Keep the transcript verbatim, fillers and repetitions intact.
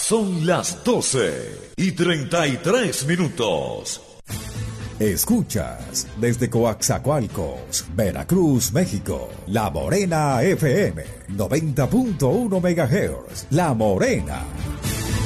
Son las doce y treinta y tres minutos. Escuchas desde Coaxacualcos, Veracruz, México, La Morena F M, noventa punto uno megahertz. La Morena.